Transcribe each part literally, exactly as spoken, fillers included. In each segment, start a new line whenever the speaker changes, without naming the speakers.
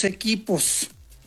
dos equipos.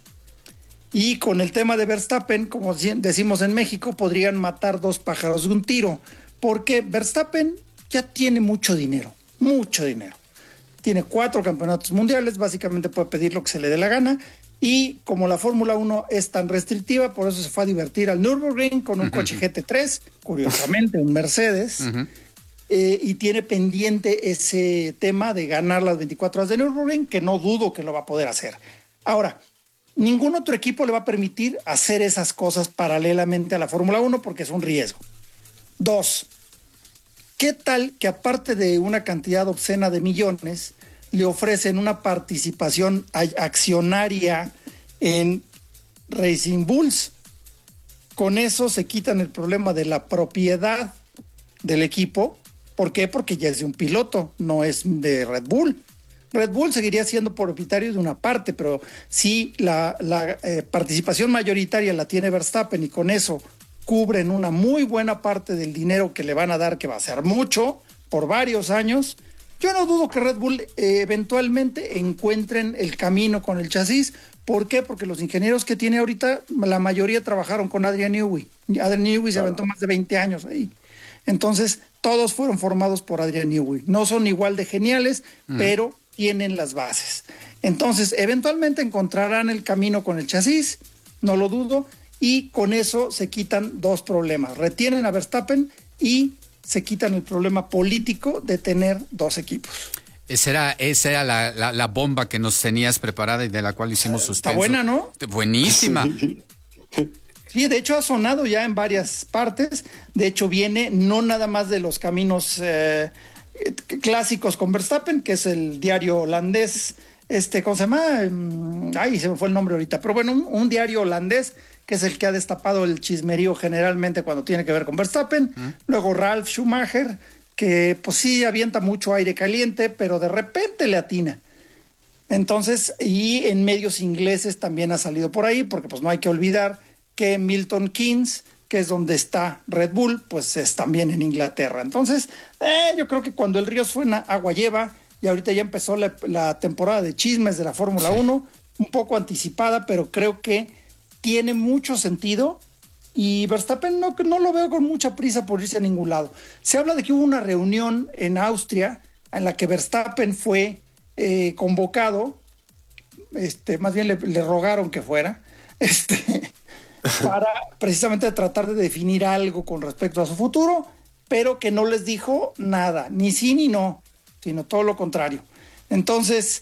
Y con el tema de Verstappen, como decimos en México, podrían matar dos pájaros de un tiro, porque Verstappen ya tiene mucho dinero, mucho dinero. Tiene cuatro campeonatos mundiales, básicamente puede pedir lo que se le dé la gana, y como la Fórmula uno es tan restrictiva, por eso se fue a divertir al Nürburgring con un uh-huh. coche G T tres, curiosamente un Mercedes, uh-huh. eh, y tiene pendiente ese tema de ganar las veinticuatro horas de Nürburgring, que no dudo que lo va a poder hacer. Ahora, ningún otro equipo le va a permitir hacer esas cosas paralelamente a la Fórmula uno porque es un riesgo. Dos, ¿qué tal que aparte de una cantidad obscena de millones, le ofrecen una participación accionaria en Racing Bulls? Con eso se quitan el problema de la propiedad del equipo. ¿Por qué? Porque ya es de un piloto, no es de Red Bull. Red Bull seguiría siendo propietario de una parte, pero si la, la eh, participación mayoritaria la tiene Verstappen y con eso cubren una muy buena parte del dinero que le van a dar, que va a ser mucho, por varios años, yo no dudo que Red Bull eh, eventualmente encuentren el camino con el chasis. ¿Por qué? Porque los ingenieros que tiene ahorita, la mayoría trabajaron con Adrian Newey. Adrian Newey se aventó más de veinte años ahí. Entonces, todos fueron formados por Adrian Newey. No son igual de geniales, mm. pero tienen las bases. Entonces, eventualmente encontrarán el camino con el chasis, no lo dudo, y con eso se quitan dos problemas. Retienen a Verstappen y se quitan el problema político de tener dos equipos.
Esa era, esa era la, la, la bomba que nos tenías preparada y de la cual hicimos suspenso.
Está buena, ¿no?
Buenísima.
Sí, de hecho ha sonado ya en varias partes. De hecho viene no nada más de los caminos eh, clásicos con Verstappen, que es el diario holandés, este, ¿cómo se llama? Ay, se me fue el nombre ahorita. Pero bueno, un, un diario holandés que es el que ha destapado el chismerío generalmente cuando tiene que ver con Verstappen. ¿Mm? Luego Ralf Schumacher, que pues sí avienta mucho aire caliente, pero de repente le atina. Entonces, y en medios ingleses también ha salido por ahí, porque pues no hay que olvidar que Milton Keynes, que es donde está Red Bull, pues es también en Inglaterra. Entonces, eh, yo creo que cuando el río suena, agua lleva, y ahorita ya empezó la, la temporada de chismes de la Fórmula uno, un poco anticipada, pero creo que tiene mucho sentido, y Verstappen no, no lo veo con mucha prisa por irse a ningún lado. Se habla de que hubo una reunión en Austria en la que Verstappen fue eh, convocado, este, más bien le, le rogaron que fuera, este, para precisamente tratar de definir algo con respecto a su futuro, pero que no les dijo nada, ni sí ni no, sino todo lo contrario. Entonces,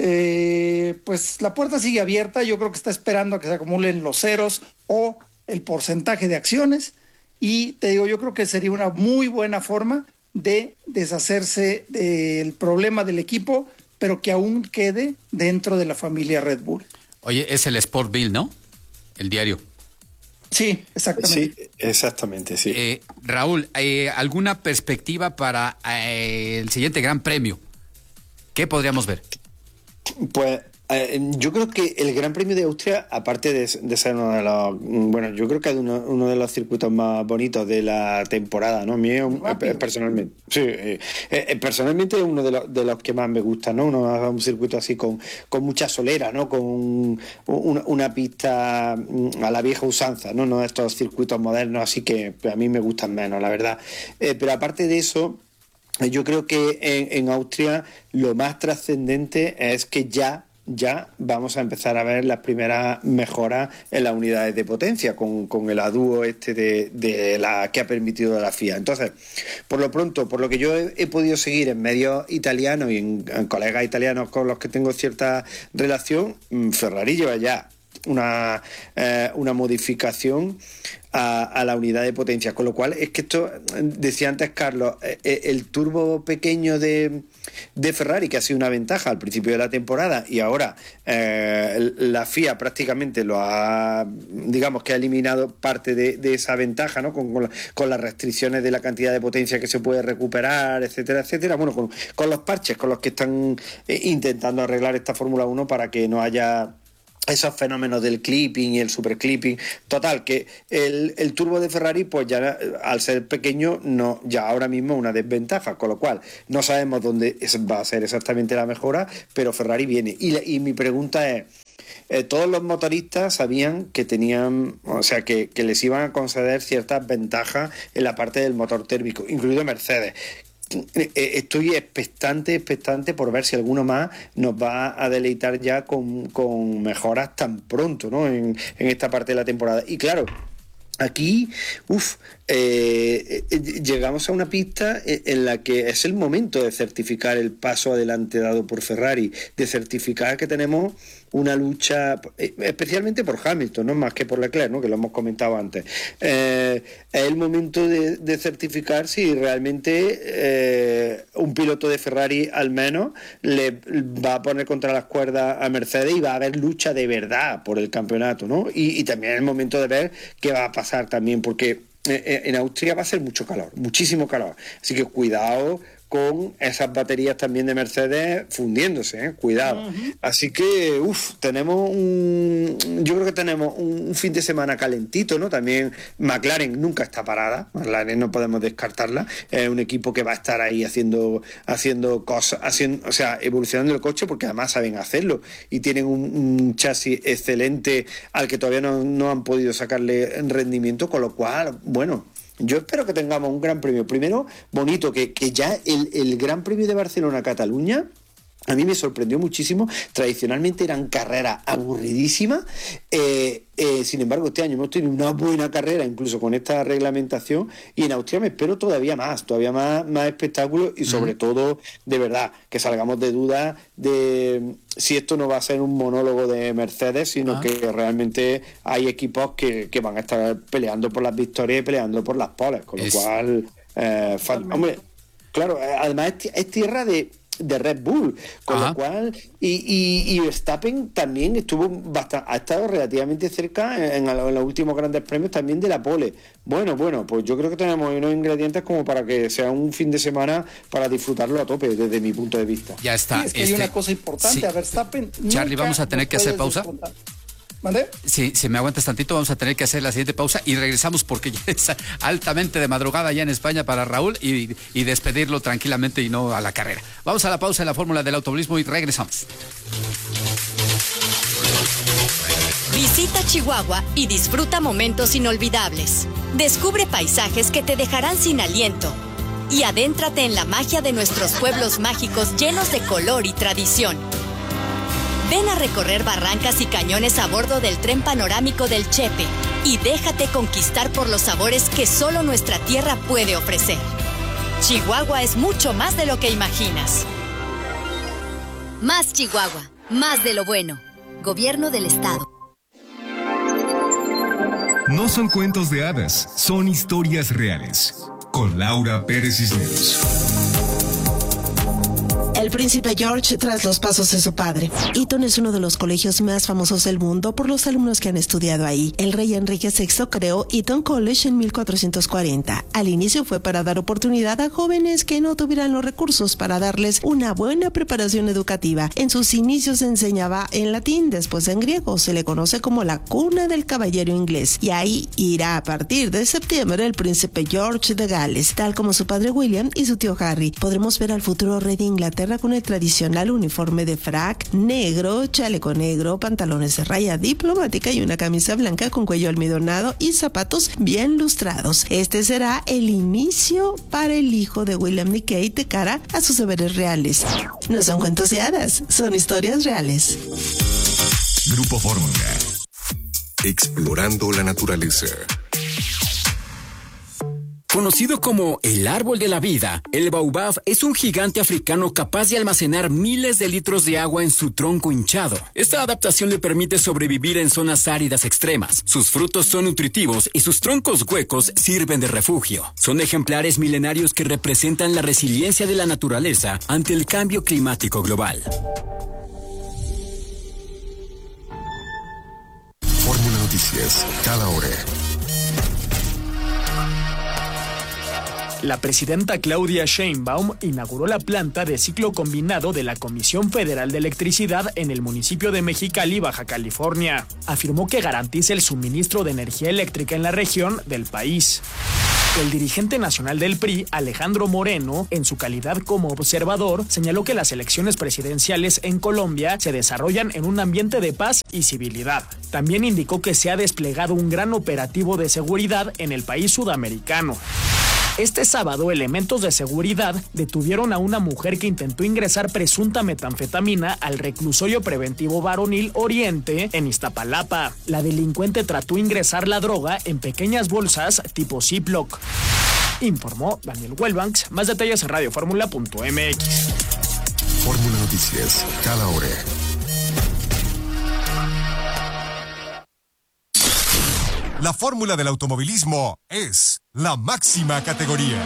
Eh, pues la puerta sigue abierta. Yo creo que está esperando a que se acumulen los ceros o el porcentaje de acciones, y te digo, yo creo que sería una muy buena forma de deshacerse del problema del equipo, pero que aún quede dentro de la familia Red Bull.
Oye, es el Sport Bill, ¿no? El diario.
Sí, exactamente.
Sí, exactamente, sí.
Eh, Raúl, eh, ¿alguna perspectiva para eh, el siguiente Gran Premio? ¿Qué podríamos ver?
Pues eh, yo creo que el Gran Premio de Austria, aparte de, de ser uno de los, bueno, yo creo que es uno, uno de los circuitos más bonitos de la temporada, ¿no? A mí es un, eh, personalmente, sí, eh, eh, personalmente es uno de los, de los que más me gusta, ¿no? Uno, un circuito así con, con mucha solera, ¿no? Con un, una, una pista a la vieja usanza, ¿no? No estos circuitos modernos, así que a mí me gustan menos, la verdad. Eh, pero aparte de eso, yo creo que en, en Austria lo más trascendente es que ya, ya vamos a empezar a ver las primeras mejoras en las unidades de potencia con, con el adúo este de, de la que ha permitido la F I A. Entonces, por lo pronto, por lo que yo he, he podido seguir en medios italianos y en, en colegas italianos con los que tengo cierta relación, Ferrari lleva ya una, eh, una modificación a, a la unidad de potencia, con lo cual es que esto, decía antes Carlos, eh, el turbo pequeño de, de Ferrari, que ha sido una ventaja al principio de la temporada, y ahora eh, la F I A prácticamente lo ha, digamos que ha eliminado parte de, de esa ventaja, ¿no? Con, con, la, con las restricciones de la cantidad de potencia que se puede recuperar, etcétera, etcétera, bueno, con, con los parches con los que están eh, intentando arreglar esta Fórmula uno para que no haya esos fenómenos del clipping y el super clipping. Total, que el, el turbo de Ferrari, pues ya al ser pequeño, no, ya ahora mismo es una desventaja, con lo cual no sabemos dónde va a ser exactamente la mejora, pero Ferrari viene. Y, y mi pregunta es, eh, todos los motoristas sabían que tenían, o sea, que, que les iban a conceder ciertas ventajas en la parte del motor térmico, incluido Mercedes. Estoy expectante, expectante por ver si alguno más nos va a deleitar ya con, con mejoras tan pronto, ¿no? En, en esta parte de la temporada. Y claro, aquí, uff, eh, eh, llegamos a una pista en la que es el momento de certificar el paso adelante dado por Ferrari, de certificar que tenemos una lucha, especialmente por Hamilton, no más que por Leclerc, ¿no? Que lo hemos comentado antes. Eh, es el momento de, de certificar si realmente eh, un piloto de Ferrari al menos le va a poner contra las cuerdas a Mercedes y va a haber lucha de verdad por el campeonato, ¿no? Y, y también es el momento de ver qué va a pasar también, porque en Austria va a ser mucho calor, muchísimo calor. Así que cuidado con esas baterías también de Mercedes fundiéndose, ¿eh? Cuidado. Uh-huh. Así que, uff, tenemos un... Yo creo que tenemos un, un fin de semana calentito, ¿no? También McLaren nunca está parada, McLaren no podemos descartarla, es un equipo que va a estar ahí haciendo haciendo cosas, haciendo, o sea, evolucionando el coche, porque además saben hacerlo y tienen un, un chasis excelente al que todavía no, no han podido sacarle rendimiento, con lo cual, bueno... Yo espero que tengamos un gran premio. Primero, bonito, que, que ya el, el Gran Premio de Barcelona-Cataluña a mí me sorprendió muchísimo. Tradicionalmente eran carreras aburridísimas. Eh, eh, sin embargo, este año hemos tenido una buena carrera, incluso con esta reglamentación. Y en Austria me espero todavía más, todavía más, más espectáculos y sobre uh-huh. todo, de verdad, que salgamos de dudas de si esto no va a ser un monólogo de Mercedes, sino uh-huh. que realmente hay equipos que, que van a estar peleando por las victorias y peleando por las poles. Con lo es... cual, eh, fan... hombre, claro, además es, es tierra de... de Red Bull, con Ajá. lo cual y, y, y Verstappen también estuvo bastante, ha estado relativamente cerca en, en, en los últimos grandes premios también de la pole. Bueno, bueno, pues yo creo que tenemos unos ingredientes como para que sea un fin de semana para disfrutarlo a tope desde mi punto de vista.
Ya está.
Sí, es que
este...
hay una cosa importante, sí. a Verstappen
Charlie, vamos a tener que hacer pausa.
Disfrutar. ¿Vale?
Sí, si me aguantas tantito, vamos a tener que hacer la siguiente pausa y regresamos porque ya es altamente de madrugada ya en España para Raúl y, y despedirlo tranquilamente y no a la carrera. Vamos a la pausa en la fórmula del automovilismo y regresamos.
Visita Chihuahua y disfruta momentos inolvidables. Descubre paisajes que te dejarán sin aliento y adéntrate en la magia de nuestros pueblos mágicos llenos de color y tradición. Ven a recorrer barrancas y cañones a bordo del tren panorámico del Chepe y déjate conquistar por los sabores que solo nuestra tierra puede ofrecer. Chihuahua es mucho más de lo que imaginas.
Más Chihuahua, más de lo bueno. Gobierno del Estado.
No son cuentos de hadas, son historias reales. Con Laura Pérez Cisneros.
El príncipe George tras los pasos de su padre. Eton es uno de los colegios más famosos del mundo por los alumnos que han estudiado ahí. El rey Enrique sexto creó Eton College en mil cuatrocientos cuarenta. Al inicio fue para dar oportunidad a jóvenes que no tuvieran los recursos para darles una buena preparación educativa. En sus inicios se enseñaba en latín, después en griego. Se le conoce como la cuna del caballero inglés. Y ahí irá a partir de septiembre el príncipe George de Gales, tal como su padre William y su tío Harry. Podremos ver al futuro rey de Inglaterra con el tradicional uniforme de frac negro, chaleco negro, pantalones de raya diplomática y una camisa blanca con cuello almidonado y zapatos bien lustrados. Este será el inicio para el hijo de William y Kate de cara a sus deberes reales. No son cuentos de hadas, son historias reales.
Grupo Fórmula. Explorando la naturaleza.
Conocido como el árbol de la vida, el baobab es un gigante africano capaz de almacenar miles de litros de agua en su tronco hinchado. Esta adaptación le permite sobrevivir en zonas áridas extremas. Sus frutos son nutritivos y sus troncos huecos sirven de refugio. Son ejemplares milenarios que representan la resiliencia de la naturaleza ante el cambio climático global.
Fórmula Noticias, cada hora.
La presidenta Claudia Sheinbaum inauguró la planta de ciclo combinado de la Comisión Federal de Electricidad en el municipio de Mexicali, Baja California. Afirmó que garantiza el suministro de energía eléctrica en la región del país. El dirigente nacional del P R I, Alejandro Moreno, en su calidad como observador, señaló que las elecciones presidenciales en Colombia se desarrollan en un ambiente de paz y civilidad. También indicó que se ha desplegado un gran operativo de seguridad en el país sudamericano. Este sábado, elementos de seguridad detuvieron a una mujer que intentó ingresar presunta metanfetamina al reclusorio preventivo varonil Oriente en Iztapalapa. La delincuente trató de ingresar la droga en pequeñas bolsas tipo Ziploc. Informó Daniel Wellbanks. Más detalles en radio fórmula punto m x.
Fórmula Noticias, cada hora. La fórmula del automovilismo es la máxima categoría.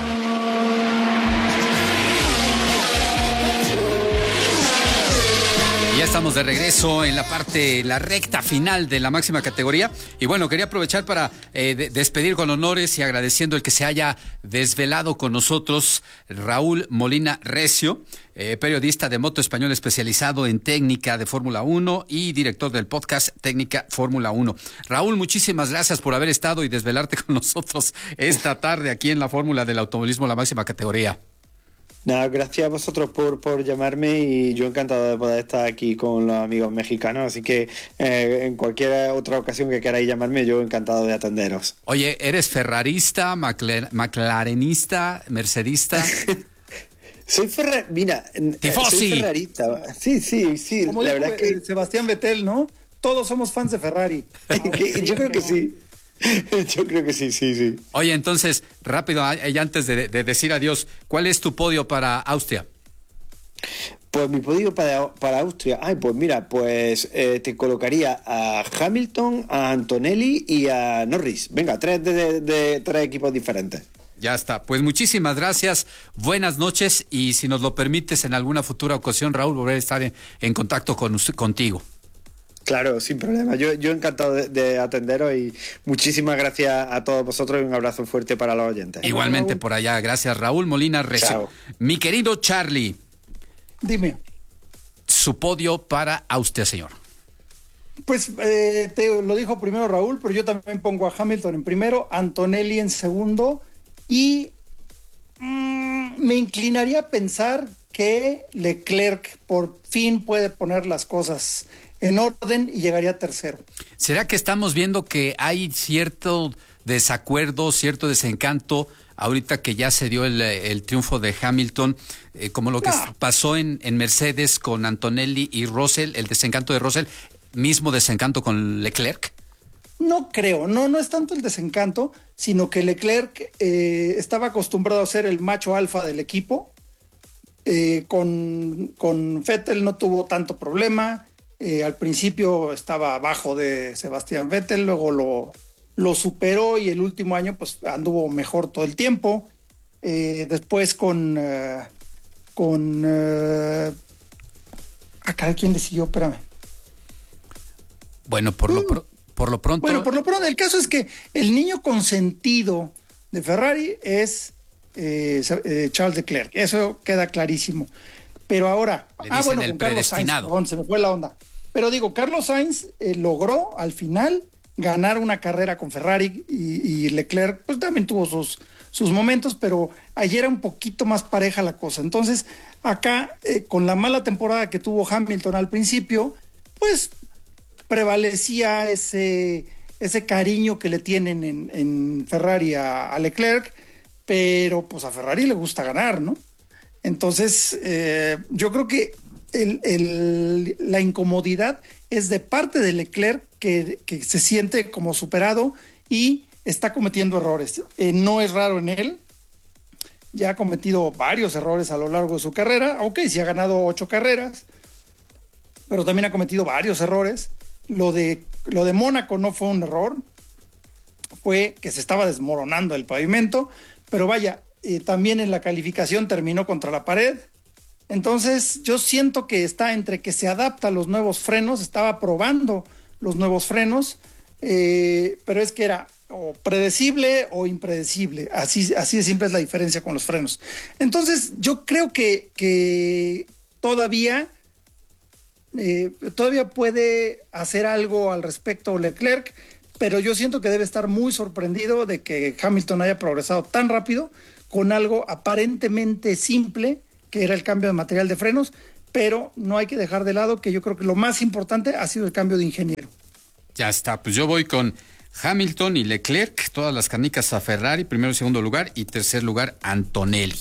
Ya estamos de regreso en la parte, la recta final de la máxima categoría. Y bueno, quería aprovechar para eh, de, despedir con honores y agradeciendo el que se haya desvelado con nosotros Raúl Molina Recio, eh, periodista de Moto Español especializado en técnica de Fórmula uno y director del podcast Técnica Fórmula uno. Raúl, muchísimas gracias por haber estado y desvelarte con nosotros esta tarde aquí en la Fórmula del Automovilismo, la máxima categoría.
Nada, gracias a vosotros por, por llamarme y yo encantado de poder estar aquí con los amigos mexicanos, así que eh, en cualquier otra ocasión que queráis llamarme, yo encantado de atenderos.
Oye, ¿eres ferrarista, macler, maclarenista, mercedista?
Soy ferra... Mira,
¡Tifosi!
Soy ferrarista. Sí, sí, sí.
Como
la
dijo,
verdad es que...
Sebastián Vettel, ¿no? Todos somos fans de Ferrari.
Yo creo que sí. Yo creo que sí, sí, sí.
Oye, entonces, rápido, y antes de, de decir adiós, ¿cuál es tu podio para Austria?
Pues mi podio para, para Austria, ay, pues mira, pues eh, te colocaría a Hamilton, a Antonelli y a Norris. Venga, tres de, de, de tres equipos diferentes.
Ya está. Pues muchísimas gracias, buenas noches y si nos lo permites en alguna futura ocasión, Raúl, volveré a estar en, en contacto con usted, contigo.
Claro, sin problema. Yo, yo encantado de, de atenderos y muchísimas gracias a todos vosotros y un abrazo fuerte para los oyentes.
Igualmente por allá. Gracias, Raúl Molina Recio.
Chao.
Mi querido Charlie.
Dime.
Su podio para Austria, señor.
Pues eh, te lo dijo primero Raúl, pero yo también pongo a Hamilton en primero, Antonelli en segundo y mmm, me inclinaría a pensar que Leclerc por fin puede poner las cosas en orden y llegaría tercero.
¿Será que estamos viendo que hay cierto desacuerdo, cierto desencanto ahorita que ya se dio el, el triunfo de Hamilton, eh, como lo que no. pasó en, en Mercedes con Antonelli y Russell, el desencanto de Russell, mismo desencanto con Leclerc?
No creo, no, no es tanto el desencanto, sino que Leclerc eh, estaba acostumbrado a ser el macho alfa del equipo. Eh, con, con Vettel no tuvo tanto problema. Eh, al principio estaba abajo de Sebastián Vettel, luego lo, lo superó y el último año pues anduvo mejor todo el tiempo. Eh, después con... Uh, con uh, acá, ¿quién le siguió? Espérame.
Bueno, por lo, pro, por lo pronto...
Bueno, por lo pronto, el caso es que el niño consentido de Ferrari es eh, eh, Charles Leclerc. Eso queda clarísimo. Pero ahora...
Le ah, bueno,
el
con Carlos Sainz,
perdón, se me fue la onda. Pero digo, Carlos Sainz eh, logró al final ganar una carrera con Ferrari y, y Leclerc pues también tuvo sus, sus momentos, pero ayer era un poquito más pareja la cosa. Entonces, acá, eh, con la mala temporada que tuvo Hamilton al principio, pues prevalecía ese, ese cariño que le tienen en, en Ferrari a, a Leclerc, pero pues a Ferrari le gusta ganar, ¿no? Entonces, eh, yo creo que el, el, la incomodidad es de parte de Leclerc que, que se siente como superado y está cometiendo errores. Eh, no es raro en él, ya ha cometido varios errores a lo largo de su carrera, ok, sí ha ganado ocho carreras, pero también ha cometido varios errores. Lo de, lo de Mónaco no fue un error, fue que se estaba desmoronando el pavimento, pero vaya, eh, también en la calificación terminó contra la pared. Entonces yo siento que está entre que se adapta a los nuevos frenos, estaba probando los nuevos frenos, eh, pero es que era o predecible o impredecible, así, así de simple es la diferencia con los frenos. Entonces yo creo que, que todavía, eh, todavía puede hacer algo al respecto Leclerc, pero yo siento que debe estar muy sorprendido de que Hamilton haya progresado tan rápido con algo aparentemente simple, que era el cambio de material de frenos, pero no hay que dejar de lado que yo creo que lo más importante ha sido el cambio de ingeniero.
Ya está, pues yo voy con Hamilton y Leclerc, todas las canicas a Ferrari, primero y segundo lugar, y tercer lugar Antonelli.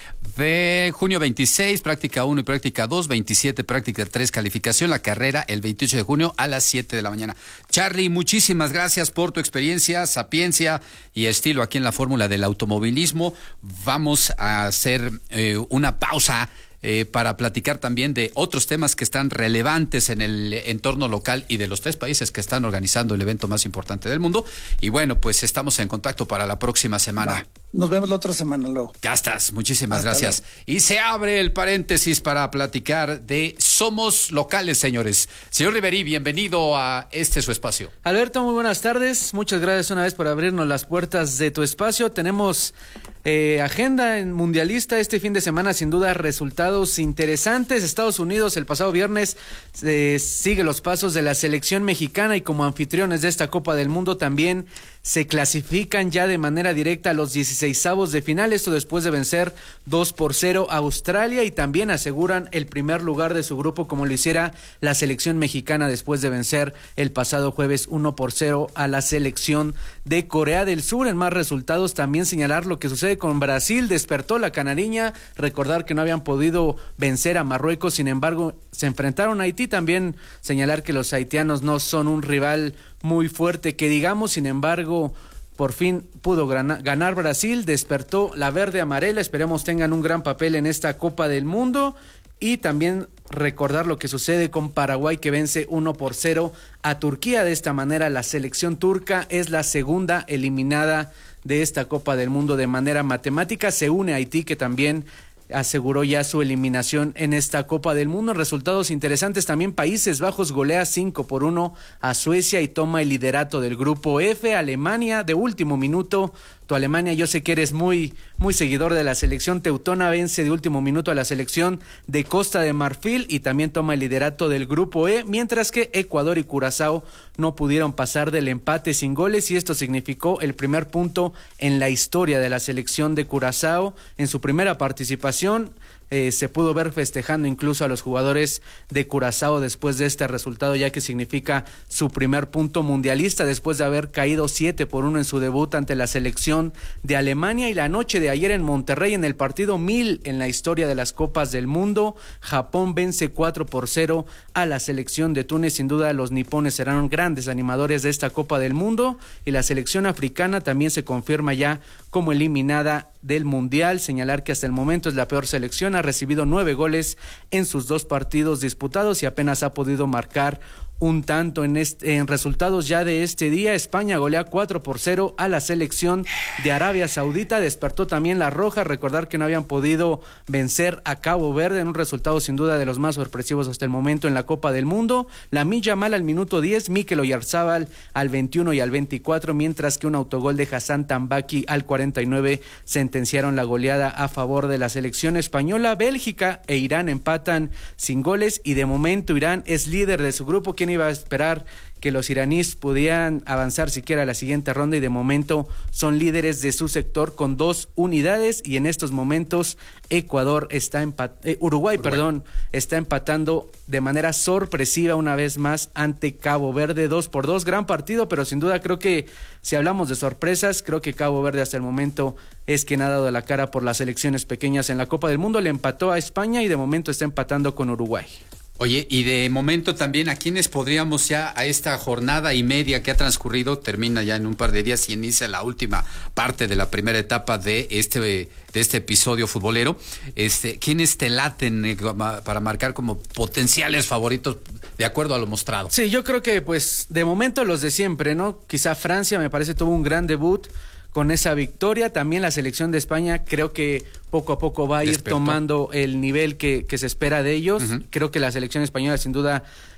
De junio veintiséis, práctica uno y práctica dos, veintisiete, práctica tres, calificación, la carrera el veintiocho de junio a las siete de la mañana. Charlie, muchísimas gracias por tu experiencia, sapiencia y estilo aquí en la Fórmula del Automovilismo. Vamos a hacer eh, una pausa eh, para platicar también de otros temas que están relevantes en el entorno local y de los tres países que están organizando el evento más importante del mundo. Y bueno, pues estamos en contacto para la próxima semana.
Va. Nos vemos la otra semana luego.
Ya estás, muchísimas
Hasta
gracias.
luego.
Y se abre el paréntesis para platicar de Somos Locales, señores. Señor Riverí, bienvenido a este su espacio.
Alberto, muy buenas tardes. Muchas gracias una vez por abrirnos las puertas de tu espacio. Tenemos eh, agenda en mundialista este fin de semana, sin duda resultados interesantes. Estados Unidos el pasado viernes eh, sigue los pasos de la selección mexicana y como anfitriones de esta Copa del Mundo también se clasifican ya de manera directa a los dieciseisavos de final, esto después de vencer dos por cero a Australia y también aseguran el primer lugar de su grupo como lo hiciera la selección mexicana después de vencer el pasado jueves uno por cero a la selección de Corea del Sur. En más resultados también señalar lo que sucede con Brasil, despertó la canariña, recordar que no habían podido vencer a Marruecos, sin embargo se enfrentaron a Haití, también señalar que los haitianos no son un rival muy fuerte que digamos, sin embargo, por fin pudo ganar, ganar Brasil, despertó la verde amarela, esperemos tengan un gran papel en esta Copa del Mundo y también recordar lo que sucede con Paraguay que vence uno por cero a Turquía. De esta manera la selección turca es la segunda eliminada de esta Copa del Mundo de manera matemática, se une a Haití que también aseguró ya su eliminación en esta Copa del Mundo. Resultados interesantes también, Países Bajos golea cinco por uno a Suecia y toma el liderato del grupo F. Alemania de último minuto, tu Alemania, yo sé que eres muy muy seguidor de la selección teutona, vence de último minuto a la selección de Costa de Marfil y también toma el liderato del grupo E, mientras que Ecuador y Curazao no pudieron pasar del empate sin goles y esto significó el primer punto en la historia de la selección de Curazao en su primera participación. Eh, se pudo ver festejando incluso a los jugadores de Curazao después de este resultado, ya que significa su primer punto mundialista después de haber caído siete por uno en su debut ante la selección de Alemania. Y la noche de ayer en Monterrey, en el partido mil en la historia de las Copas del Mundo, Japón vence cuatro por cero a la selección de Túnez. Sin duda los nipones serán grandes animadores de esta Copa del Mundo y la selección africana también se confirma ya como eliminada del Mundial. Señalar que hasta el momento es la peor selección, ha recibido nueve goles en sus dos partidos disputados y apenas ha podido marcar un tanto en, este, en resultados ya de este día. España golea cuatro por cero a la selección de Arabia Saudita, despertó también la roja, recordar que no habían podido vencer a Cabo Verde en un resultado sin duda de los más sorpresivos hasta el momento en la Copa del Mundo. Lamine Yamal al minuto diez, Mikel Oyarzabal al veintiuno y al veinticuatro, mientras que un autogol de Hassan Tambaki al cuarenta y nueve sentenciaron la goleada a favor de la selección española. Bélgica e Irán empatan sin goles y de momento Irán es líder de su grupo. ¿Quién iba a esperar que los iraníes pudieran avanzar siquiera a la siguiente ronda? Y de momento son líderes de su sector con dos unidades y en estos momentos Ecuador está empat- eh, Uruguay, Uruguay, perdón, está empatando de manera sorpresiva una vez más ante Cabo Verde, dos por dos, gran partido, pero sin duda creo que si hablamos de sorpresas, creo que Cabo Verde hasta el momento es quien ha dado la cara por las selecciones pequeñas en la Copa del Mundo, le empató a España y de momento está empatando con Uruguay.
Oye, y de momento también, ¿a quiénes podríamos ya a esta jornada y media que ha transcurrido, termina ya en un par de días y inicia la última parte de la primera etapa de este de este episodio futbolero? Este, ¿quiénes te laten eh, para marcar como potenciales favoritos de acuerdo a lo mostrado?
Sí, yo creo que pues de momento los de siempre, ¿no? Quizá Francia me parece tuvo un gran debut con esa victoria, también la selección de España creo que poco a poco va a ir Despertó. tomando el nivel que, que se espera de ellos. Uh-huh. Creo que la selección española sin duda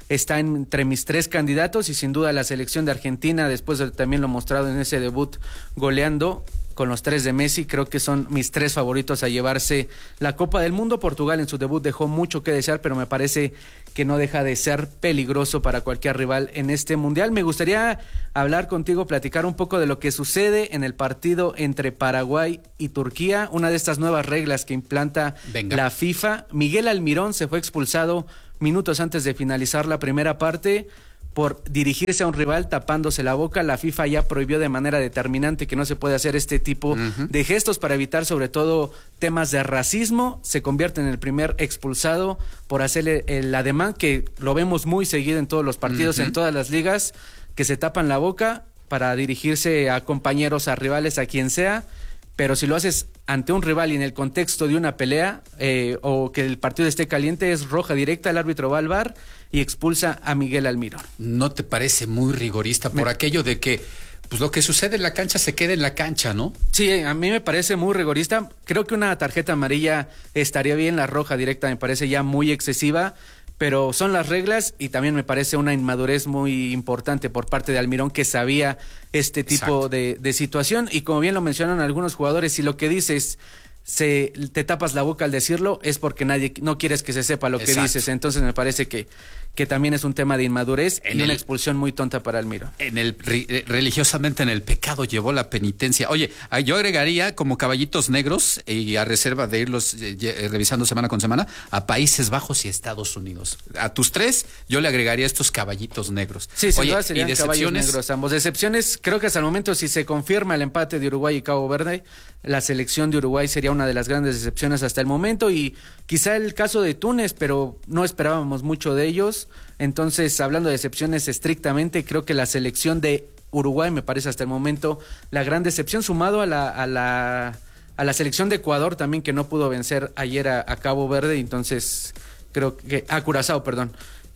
está entre mis tres candidatos y sin duda la selección de Argentina, después de también lo mostrado en ese debut goleando con los tres de Messi, creo que son mis tres favoritos a llevarse la Copa del Mundo. Portugal en su debut dejó mucho que desear, pero me parece que no deja de ser peligroso para cualquier rival en este Mundial. Me gustaría hablar contigo, platicar un poco de lo que sucede en el partido entre Paraguay y Turquía, una de estas nuevas reglas que implanta Venga. la FIFA. Miguel Almirón se fue expulsado minutos antes de finalizar la primera parte por dirigirse a un rival tapándose la boca. La FIFA ya prohibió de manera determinante que no se puede hacer este tipo uh-huh. de gestos para evitar sobre todo temas de racismo. Se convierte en el primer expulsado por hacerle el ademán, que lo vemos muy seguido en todos los partidos, uh-huh. en todas las ligas, que se tapan la boca para dirigirse a compañeros, a rivales, a quien sea. Pero si lo haces ante un rival y en el contexto de una pelea eh, o que el partido esté caliente, es roja directa, el árbitro va al V A R y expulsa a Miguel Almirón.
¿No te parece muy rigorista por me... aquello de que pues lo que sucede en la cancha se queda en la cancha, ¿no?
Sí, a mí me parece muy rigorista. Creo que una tarjeta amarilla estaría bien, la roja directa me parece ya muy excesiva. Pero son las reglas y también me parece una inmadurez muy importante por parte de Almirón, que sabía este tipo de, de situación. Y como bien lo mencionan algunos jugadores, si lo que dices se te tapas la boca al decirlo, es porque nadie no quieres que se sepa lo Exacto. que dices. Entonces me parece que, que también es un tema de inmadurez en y el, una expulsión muy tonta para Almirón.
En el religiosamente en el pecado llevó la penitencia. Oye, yo agregaría como caballitos negros, y a reserva de irlos eh, revisando semana con semana, a Países Bajos y Estados Unidos. A tus tres, yo le agregaría estos caballitos negros.
Sí, sin duda serían caballos negros ambos. Decepciones, creo que hasta el momento, si se confirma el empate de Uruguay y Cabo Verde, la selección de Uruguay sería una de las grandes decepciones hasta el momento, y quizá el caso de Túnez, pero no esperábamos mucho de ellos. Entonces, hablando de decepciones estrictamente, creo que la selección de Uruguay me parece hasta el momento la gran decepción, sumado a la a la a la selección de Ecuador también, que no pudo vencer ayer a, a Cabo Verde. Entonces creo que a Curazao, perdón,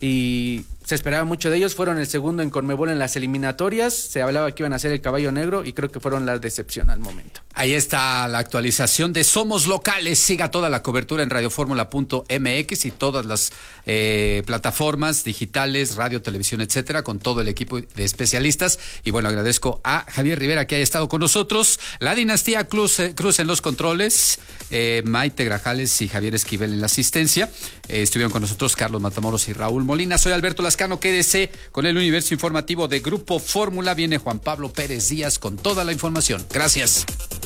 y se esperaba mucho de ellos. Fueron el segundo en Conmebol en las eliminatorias, se hablaba que iban a ser el caballo negro y creo que fueron la decepción al momento.
Ahí está la actualización de Somos Locales. Siga toda la cobertura en radioformula punto m x y todas las eh, plataformas digitales, radio, televisión, etcétera, con todo el equipo de especialistas. Y bueno, agradezco a Javier Rivera que haya estado con nosotros, la dinastía Cruz, eh, Cruz en los controles, eh, Maite Grajales y Javier Esquivel en la asistencia. Eh, estuvieron con nosotros Carlos Matamoros y Raúl Molina. Soy Alberto Lascano. Quédese con el universo informativo de Grupo Fórmula. Viene Juan Pablo Pérez Díaz con toda la información. Gracias.